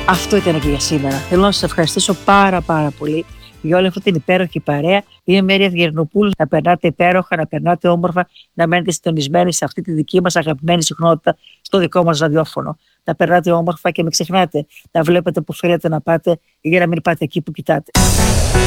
Αυτό ήταν και για σήμερα. Θέλω να σας ευχαριστήσω πάρα πολύ για όλη αυτή την υπέροχη παρέα. Είμαι η Μέρη Ευγερνοπούλου. Να περνάτε υπέροχα, να περνάτε όμορφα, να μένετε συντονισμένοι σε αυτή τη δική μας αγαπημένη συχνότητα, στο δικό μας ραδιόφωνο. Να περνάτε όμορφα και μην ξεχνάτε να βλέπετε που θέλετε να πάτε, για να μην πάτε εκεί που κοιτάτε.